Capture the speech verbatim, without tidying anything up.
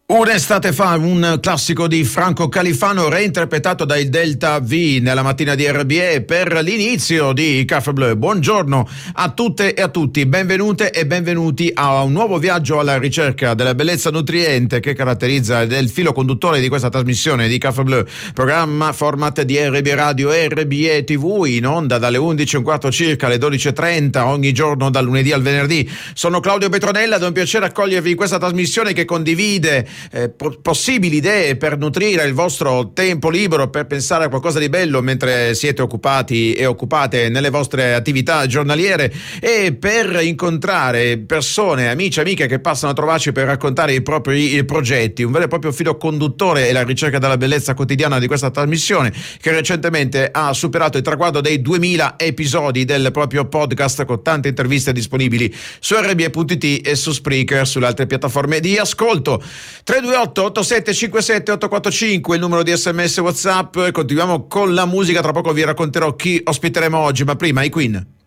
Un'estate fa, un classico di Franco Califano reinterpretato dai Delta V nella mattina di R B E per l'inizio di Café Bleu. Buongiorno a tutte e a tutti, benvenute e benvenuti a un nuovo viaggio alla ricerca della bellezza nutriente che caratterizza il filo conduttore di questa trasmissione di Café Bleu, programma format di R B E Radio e R B E T V, in onda dalle undici e un quarto circa alle dodici e trenta ogni giorno dal lunedì al venerdì. Sono Claudio Petronella ed è un piacere accogliervi in questa trasmissione che condivide Eh, possibili idee per nutrire il vostro tempo libero, per pensare a qualcosa di bello mentre siete occupati e occupate nelle vostre attività giornaliere, e per incontrare persone, amici, amiche che passano a trovarci per raccontare i propri i progetti. Un vero e proprio filo conduttore è la ricerca della bellezza quotidiana di questa trasmissione, che recentemente ha superato il traguardo dei duemila episodi del proprio podcast, con tante interviste disponibili su R B E punto it e su Spreaker, sulle altre piattaforme di ascolto. tre due otto otto sette cinque sette otto quattro cinque il numero di sms WhatsApp. Continuiamo con la musica, tra poco vi racconterò chi ospiteremo oggi, ma prima i Queen.